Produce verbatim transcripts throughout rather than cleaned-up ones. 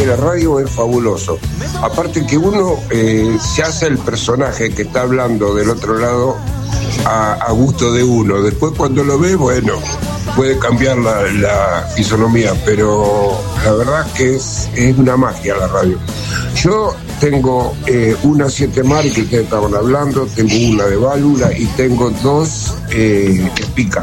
la radio es fabuloso. Aparte que uno eh, se hace el personaje que está hablando del otro lado a, a gusto de uno. Después cuando lo ve, bueno, puede cambiar la, la fisonomía, pero la verdad que es, es una magia la radio. Yo tengo eh, una siete mar que ustedes estaban hablando, tengo una de válvula y tengo dos eh, Spica.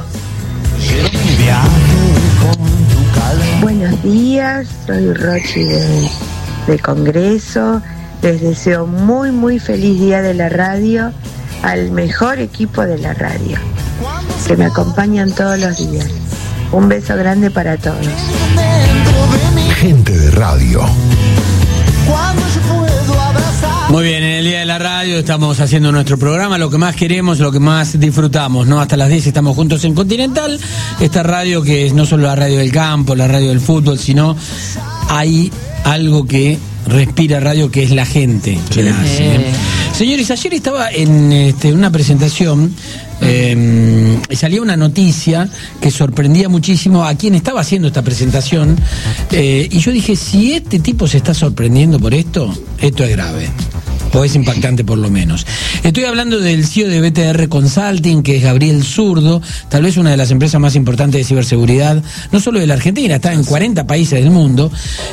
Buenos días, soy Rochi de, de Congreso. Les deseo muy muy feliz día de la radio al mejor equipo de la radio, que me acompañan todos los días. Un beso grande para todos. Gente de radio. Muy bien, en el Día de la Radio estamos haciendo nuestro programa, lo que más queremos, lo que más disfrutamos, ¿no? Hasta las diez estamos juntos en Continental, esta radio que es no solo la radio del campo, la radio del fútbol, sino hay algo que respira radio, que es la gente que la hace, ¿eh? Señores, ayer estaba en este, una presentación eh, y salía una noticia que sorprendía muchísimo a quien estaba haciendo esta presentación, eh, y yo dije, si este tipo se está sorprendiendo por esto, esto es grave. O es impactante por lo menos. Estoy hablando del C E O de B T R Consulting, que es Gabriel Zurdo, tal vez una de las empresas más importantes de ciberseguridad, no solo de la Argentina, está en cuarenta países del mundo,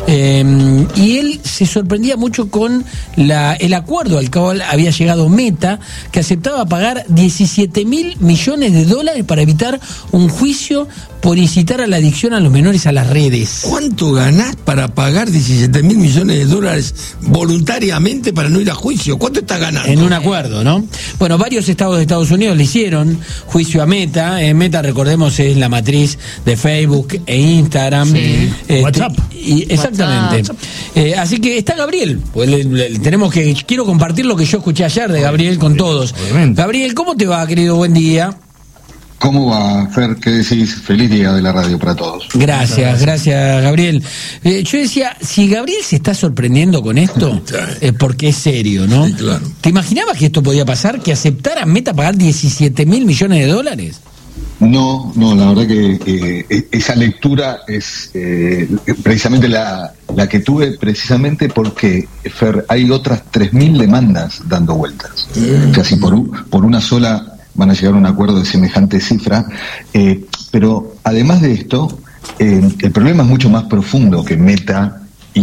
eh, y él se sorprendía mucho con la, el acuerdo al cual había llegado Meta, que aceptaba pagar diecisiete mil millones de dólares para evitar un juicio por incitar a la adicción a los menores a las redes. ¿Cuánto ganás para pagar diecisiete mil millones de dólares voluntariamente para no ir a juicio? ¿Cuánto estás ganando? En un acuerdo, ¿no? Bueno, varios estados de Estados Unidos le hicieron juicio a Meta. Eh, Meta, recordemos, es la matriz de Facebook e Instagram. Sí. Este, WhatsApp. Y, exactamente. WhatsApp. Eh, así que está Gabriel. Pues le, le, tenemos que quiero compartir lo que yo escuché ayer de Gabriel con todos. Obviamente. Gabriel, ¿cómo te va, querido? Buen día. ¿Cómo va, Fer? ¿Qué decís? Feliz día de la radio para todos. Gracias, gracias, Gabriel. Eh, yo decía, si Gabriel se está sorprendiendo con esto, es porque es serio, ¿no? Sí, claro. ¿Te imaginabas que esto podía pasar? ¿Que aceptara Meta pagar diecisiete mil millones de dólares? No, no, la verdad que eh, esa lectura es eh, precisamente la, la que tuve precisamente porque, Fer, hay otras tres mil demandas dando vueltas. Mm. O sea, si por, por una sola van a llegar a un acuerdo de semejante cifra, eh, pero además de esto, eh, el problema es mucho más profundo que Meta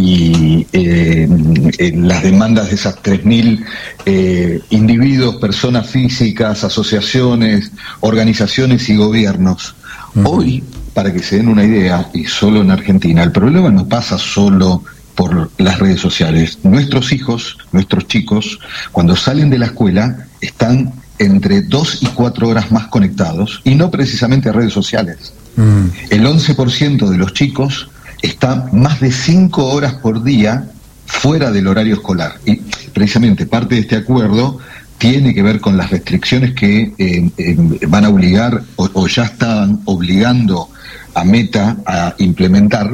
y eh, eh, las demandas de esas tres mil eh, individuos, personas físicas, asociaciones, organizaciones y gobiernos. Uh-huh. Hoy, para que se den una idea, y solo en Argentina, el problema no pasa solo por las redes sociales. Nuestros hijos, nuestros chicos, cuando salen de la escuela, están entre dos y cuatro horas más conectados, y no precisamente a redes sociales. Mm. El once por ciento de los chicos está más de cinco horas por día fuera del horario escolar. Y precisamente parte de este acuerdo tiene que ver con las restricciones que eh, eh, van a obligar, o, o ya estaban obligando a Meta a implementar,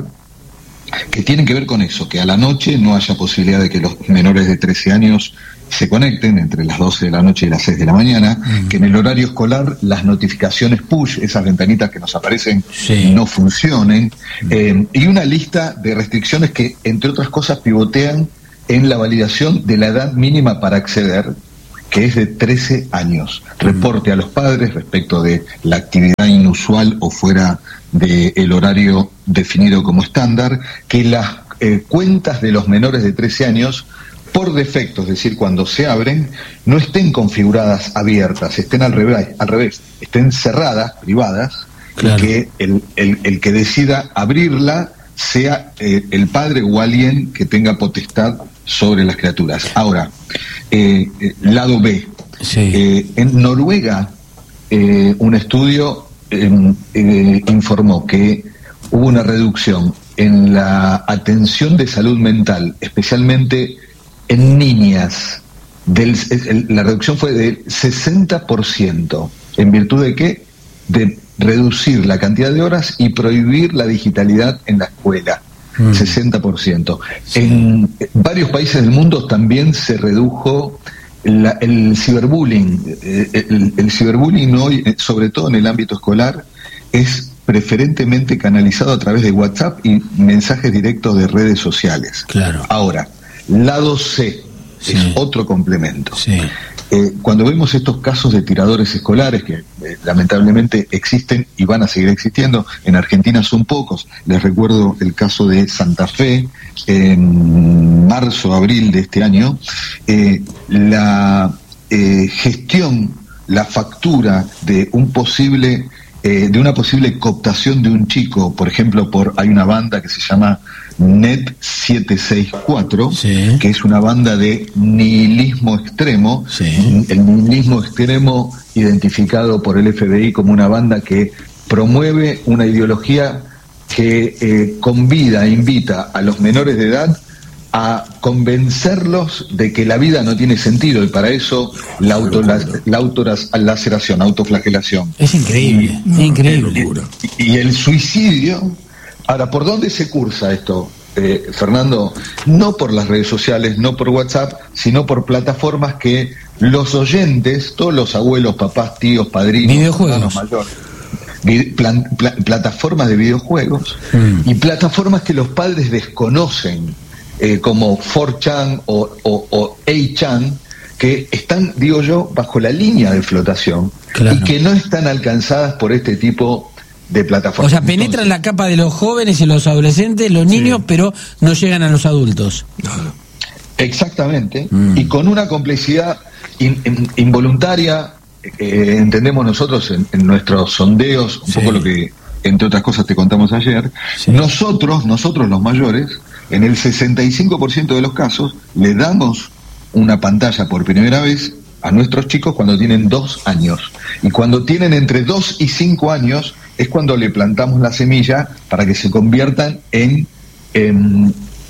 que tienen que ver con eso, que a la noche no haya posibilidad de que los menores de trece años se conecten entre las doce de la noche y las seis de la mañana, mm. que en el horario escolar las notificaciones push, esas ventanitas que nos aparecen, sí. no funcionen, mm. eh, y una lista de restricciones que, entre otras cosas, pivotean en la validación de la edad mínima para acceder, que es de trece años. Reporte a los padres respecto de la actividad inusual o fuera del horario definido como estándar, que las eh, cuentas de los menores de trece años, por defecto, es decir, cuando se abren, no estén configuradas abiertas, estén al revés, al revés estén cerradas, privadas, claro. Y que el, el, el que decida abrirla sea eh, el padre o alguien que tenga potestad sobre las criaturas. Ahora, eh, eh, lado B. Sí. Eh, en Noruega, eh, un estudio eh, eh, informó que hubo una reducción en la atención de salud mental, especialmente en niñas. Del, el, la reducción fue del sesenta por ciento. ¿En virtud de qué? De reducir la cantidad de horas y prohibir la digitalidad en la escuela. Mm. sesenta por ciento. Sí. En varios países del mundo también se redujo la, el ciberbullying. El, el, el ciberbullying hoy, sobre todo en el ámbito escolar, es preferentemente canalizado a través de WhatsApp y mensajes directos de redes sociales. Claro. Ahora, lado C, sí, es otro complemento. Sí. Eh, cuando vemos estos casos de tiradores escolares que eh, lamentablemente existen y van a seguir existiendo, en Argentina son pocos. Les recuerdo el caso de Santa Fe en marzo, abril de este año. Eh, la eh, gestión, la factura de un posible eh, de una posible cooptación de un chico, por ejemplo, por hay una banda que se llama Net setecientos sesenta y cuatro, sí, que es una banda de nihilismo extremo, sí, el nihilismo extremo identificado por el F B I como una banda que promueve una ideología que eh, convida e invita a los menores de edad a convencerlos de que la vida no tiene sentido, y para eso la, auto, la, la autolaceración, autoflagelación. Es increíble, y, es increíble. Y, y el suicidio. Ahora, ¿por dónde se cursa esto, eh, Fernando? No por las redes sociales, no por WhatsApp, sino por plataformas que los oyentes, todos los abuelos, papás, tíos, padrinos, hermanos mayores, plan, pla, plataformas de videojuegos, mm. y plataformas que los padres desconocen, eh, como cuatro chan o, o, o ocho chan, que están, digo yo, bajo la línea de flotación, claro, y que no están alcanzadas por este tipo de plataformas. O sea, penetran Entonces, la capa de los jóvenes y los adolescentes, los niños, sí, pero no llegan a los adultos. Exactamente, mm. y con una complicidad in, in, involuntaria, eh, entendemos nosotros en, en nuestros sondeos, un sí, poco lo que, entre otras cosas, te contamos ayer, sí, nosotros, nosotros los mayores, en el sesenta y cinco por ciento de los casos, le damos una pantalla por primera vez a nuestros chicos cuando tienen dos años. Y cuando tienen entre dos y cinco años es cuando le plantamos la semilla para que se conviertan en, en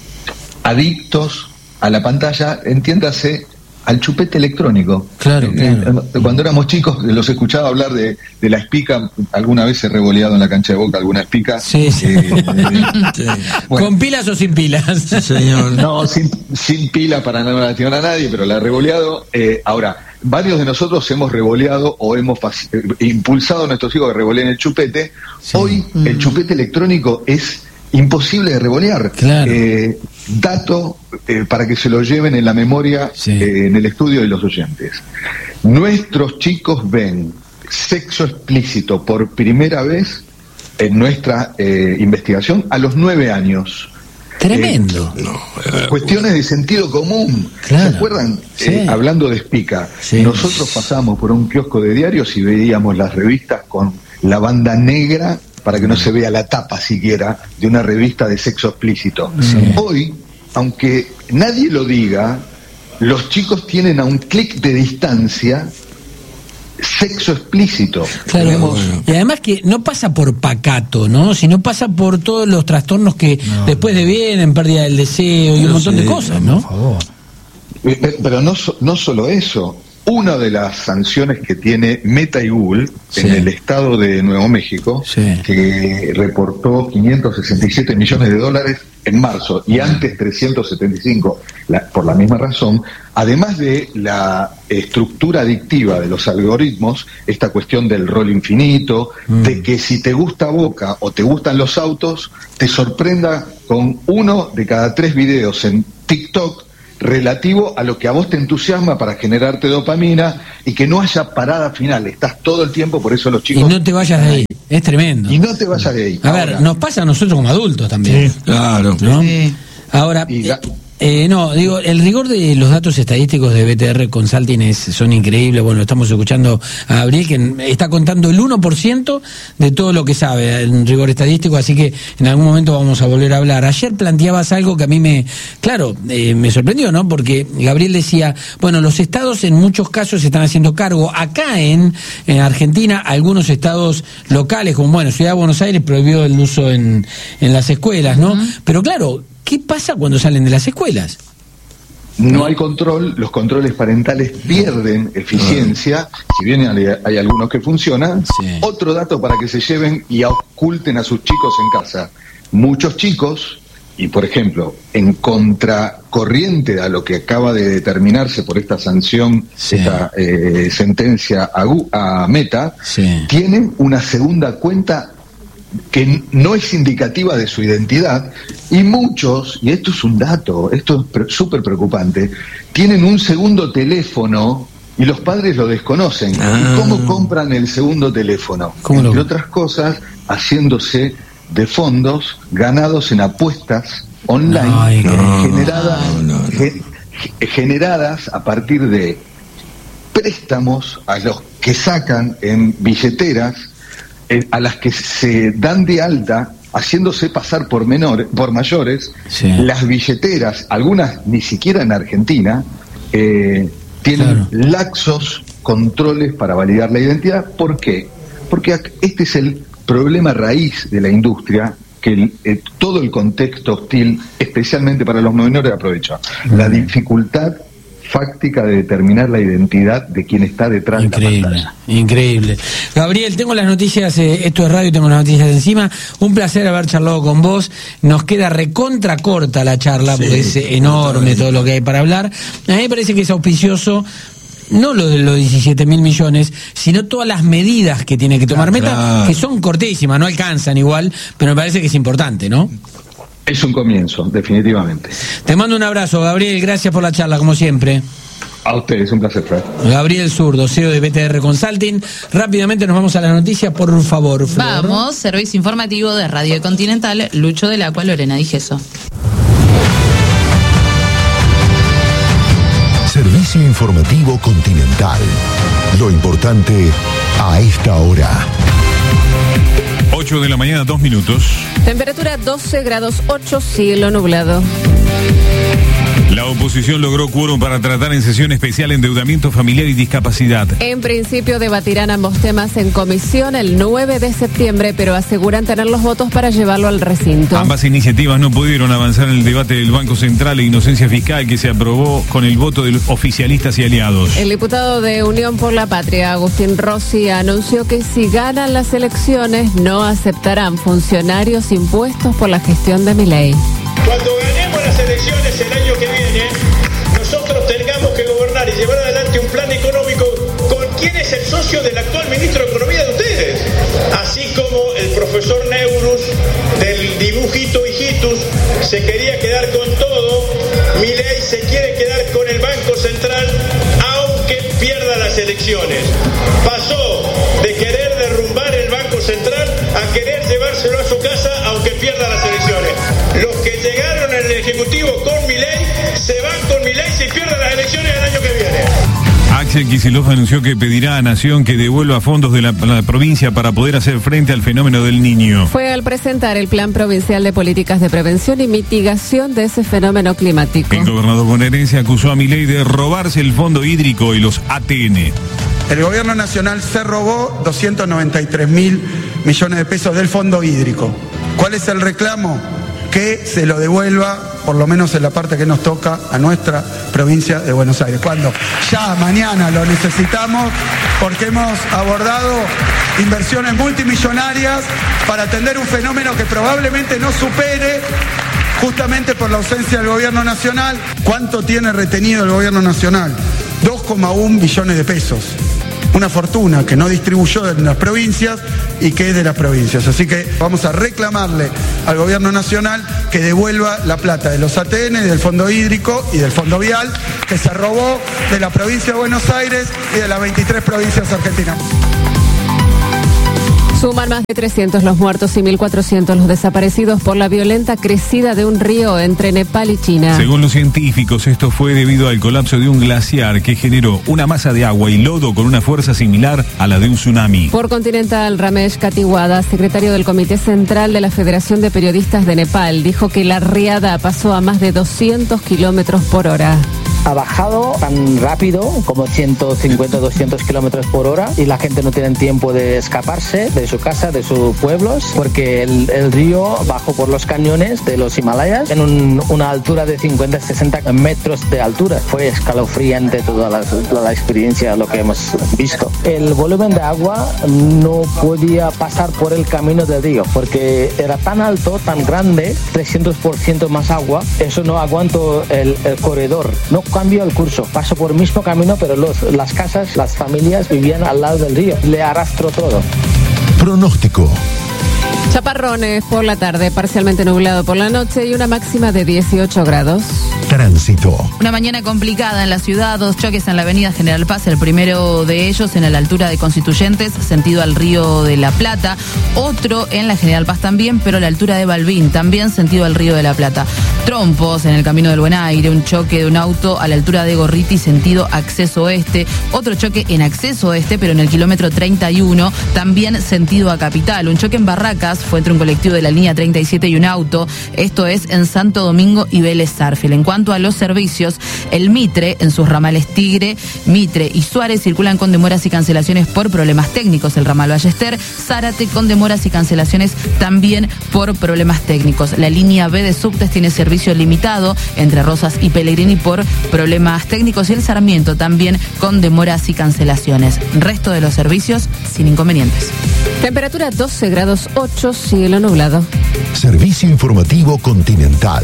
adictos a la pantalla, entiéndase, al chupete electrónico. Claro, claro. Cuando éramos chicos los escuchaba hablar de, de la espica, alguna vez he revoleado en la cancha de Boca alguna espica. Sí, sí. Eh, eh, sí. Bueno. ¿Con pilas o sin pilas? Sí, señor. No, sin, sin pila para no lastimar a nadie, pero la he revoleado. Eh, ahora, varios de nosotros hemos revoleado o hemos eh, impulsado a nuestros hijos que revoleen el chupete. Sí. Hoy mm. el chupete electrónico es imposible de revolear. Claro. Eh, dato eh, para que se lo lleven en la memoria, sí, eh, en el estudio de los oyentes. Nuestros chicos ven sexo explícito por primera vez en nuestra eh, investigación a los nueve años. Tremendo. Eh, no, cuestiones de sentido común. Claro. ¿Se acuerdan? Sí. Eh, hablando de espica, sí, nosotros pasábamos por un kiosco de diarios y veíamos las revistas con la banda negra para que no se vea la tapa siquiera de una revista de sexo explícito. Sí. Hoy, aunque nadie lo diga, los chicos tienen a un clic de distancia sexo explícito. Claro, Tenemos... y además que no pasa por pacato, ¿no? Sino pasa por todos los trastornos que no, después devienen, pérdida del deseo y un montón sí, de cosas, ¿no? Por favor. Pero no, no solo eso. Una de las sanciones que tiene Meta y Google, sí, en el estado de Nuevo México, sí, que reportó quinientos sesenta y siete millones de dólares en marzo y antes trescientos setenta y cinco, la, por la misma razón, además de la estructura adictiva de los algoritmos, esta cuestión del rol infinito, mm. de que si te gusta Boca o te gustan los autos, te sorprenda con uno de cada tres videos en TikTok relativo a lo que a vos te entusiasma para generarte dopamina y que no haya parada final, estás todo el tiempo, por eso los chicos... Y no te vayas de ahí, es tremendo. Y no te vayas de ahí. A Ahora, ver, nos pasa a nosotros como adultos también. Sí, claro. ¿No? Sí. Ahora... Y, eh, Eh, no, digo, el rigor de los datos estadísticos de B T R Consulting es, son increíbles. Bueno, estamos escuchando a Gabriel, que está contando el uno por ciento de todo lo que sabe en rigor estadístico, así que en algún momento vamos a volver a hablar. Ayer planteabas algo que a mí me, claro, eh, me sorprendió, ¿no? Porque Gabriel decía, bueno, los estados en muchos casos se están haciendo cargo. Acá en, en Argentina, algunos estados locales, como, bueno, Ciudad de Buenos Aires prohibió el uso en, en las escuelas, ¿no? Uh-huh. Pero claro, ¿qué pasa cuando salen de las escuelas? No hay control, los controles parentales pierden eficiencia, si bien hay, hay algunos que funcionan. Sí. Otro dato para que se lleven y oculten a sus chicos en casa. Muchos chicos, y por ejemplo, en contracorriente a lo que acaba de determinarse por esta sanción, sí, esta eh, sentencia a, a Meta, sí, tienen una segunda cuenta que no es indicativa de su identidad, y muchos, y esto es un dato, esto es súper preocupante, tienen un segundo teléfono y los padres lo desconocen. Ah. ¿Y cómo compran el segundo teléfono? Entre lo... otras cosas, haciéndose de fondos ganados en apuestas online. Ay, no, generadas, no, no, no. Ge- generadas a partir de préstamos a los que sacan en billeteras, eh, a las que se dan de alta haciéndose pasar por menores, por mayores. Sí. Las billeteras, algunas ni siquiera en Argentina, eh, tienen claro. laxos controles para validar la identidad. ¿Por qué? Porque este es el problema raíz de la industria, que el, eh, todo el contexto hostil, especialmente para los menores, aprovecha. Mm. La dificultad fáctica de determinar la identidad de quien está detrás increíble, de la pantalla. Increíble. Gabriel, tengo las noticias, eh, esto es radio, tengo las noticias encima. Un placer haber charlado con vos. Nos queda recontra corta la charla, sí, porque es enorme todo lo que hay para hablar. A mí me parece que es auspicioso no lo de los diecisiete mil millones, sino todas las medidas que tiene que tomar ah, Meta, claro. que son cortísimas, no alcanzan igual, pero me parece que es importante, ¿no? Es un comienzo, definitivamente. Te mando un abrazo, Gabriel, gracias por la charla, como siempre. A ustedes, un placer, Fred. Gabriel Zurdo, C E O de B T R Consulting. Rápidamente nos vamos a la noticia, por favor, Flor. Vamos, servicio informativo de Radio Continental, Lucho del Agua, Lorena Di Gesso. Servicio informativo Continental. Lo importante a esta hora. ocho de la mañana, dos minutos. Temperatura doce grados ocho, cielo nublado. La oposición logró quórum para tratar en sesión especial endeudamiento familiar y discapacidad. En principio debatirán ambos temas en comisión el nueve de septiembre, pero aseguran tener los votos para llevarlo al recinto. Ambas iniciativas no pudieron avanzar en el debate del Banco Central e inocencia fiscal, que se aprobó con el voto de los oficialistas y aliados. El diputado de Unión por la Patria, Agustín Rossi, anunció que si ganan las elecciones no aceptarán funcionarios impuestos por la gestión de Milei. Cuando ganemos las elecciones el año que viene, nosotros tengamos que gobernar y llevar adelante un plan económico con quien es el socio del actual ministro de Economía de ustedes. Así como el profesor Neurus del dibujito hijitus se quería quedar con todo, Milei se quiere quedar con el Banco Central aunque pierda las elecciones. Pasó de querer derrumbar el Banco Central a querer llevárselo a su casa aunque pierda las elecciones. Los que llegaron en el Ejecutivo con Milei se van con Milei si pierden las elecciones el año que viene. Axel Kicillof anunció que pedirá a Nación que devuelva fondos de la, la provincia para poder hacer frente al fenómeno del Niño. Fue al presentar el Plan Provincial de Políticas de Prevención y Mitigación de ese fenómeno climático. El gobernador bonaerense acusó a Milei de robarse el fondo hídrico y los A T N. El gobierno nacional se robó doscientos noventa y tres mil millones de pesos del fondo hídrico. ¿Cuál es el reclamo? Que se lo devuelva, por lo menos en la parte que nos toca, a nuestra provincia de Buenos Aires. Cuando ya mañana lo necesitamos, porque hemos abordado inversiones multimillonarias para atender un fenómeno que probablemente no supere, justamente por la ausencia del gobierno nacional. ¿Cuánto tiene retenido el gobierno nacional? dos coma uno billones de pesos. Una fortuna que no distribuyó en las provincias y que es de las provincias. Así que vamos a reclamarle al gobierno nacional que devuelva la plata de los A T N, del fondo hídrico y del fondo vial que se robó de la provincia de Buenos Aires y de las veintitrés provincias argentinas. Suman más de trescientos los muertos y mil cuatrocientos los desaparecidos por la violenta crecida de un río entre Nepal y China. Según los científicos, esto fue debido al colapso de un glaciar que generó una masa de agua y lodo con una fuerza similar a la de un tsunami. Por Continental, Ramesh Katiwada, secretario del Comité Central de la Federación de Periodistas de Nepal, dijo que la riada pasó a más de doscientos kilómetros por hora. Ha bajado tan rápido como ciento cincuenta, doscientos kilómetros por hora y la gente no tiene tiempo de escaparse de su casa, de sus pueblos, porque el, el río bajó por los cañones de los Himalayas en un, una altura de cincuenta, sesenta metros de altura. Fue escalofriante toda la, toda la experiencia, lo que hemos visto. El volumen de agua no podía pasar por el camino del río porque era tan alto, tan grande, trescientos por ciento más agua. Eso no aguantó el, el corredor. No cambió el curso, pasó por el mismo camino, pero los, las casas, las familias vivían al lado del río. Le arrastró todo. Pronóstico. Chaparrones por la tarde, parcialmente nublado por la noche y una máxima de dieciocho grados. Tránsito. Una mañana complicada en la ciudad, dos choques en la avenida General Paz, el primero de ellos en la altura de Constituyentes, sentido al Río de la Plata, otro en la General Paz también, pero a la altura de Balbín, también sentido al Río de la Plata. Trompos en el Camino del Buen Aire, un choque de un auto a la altura de Gorriti, sentido acceso oeste, otro choque en acceso oeste, pero en el kilómetro treinta y uno, también sentido a Capital. Un choque en Barracas fue entre un colectivo de la línea treinta y siete y un auto, esto es en Santo Domingo y Vélez Sarsfield. En cuanto a los servicios, el Mitre en sus ramales Tigre, Mitre y Suárez circulan con demoras y cancelaciones por problemas técnicos. El ramal Ballester, Zárate con demoras y cancelaciones también por problemas técnicos. La línea B de subtes tiene servicio limitado entre Rosas y Pellegrini por problemas técnicos y el Sarmiento también con demoras y cancelaciones. Resto de los servicios sin inconvenientes. Temperatura doce grados ocho, cielo nublado. Servicio informativo Continental.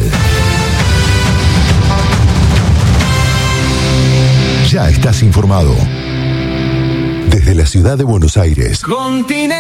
Ya estás informado. Desde la ciudad de Buenos Aires. Continental.